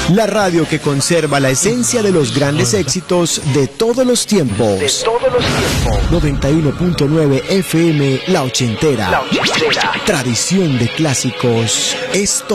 La radio que conserva la esencia de los grandes éxitos de todos los tiempos. 91.9 FM La Ochentera. Tradición de clásicos. Esto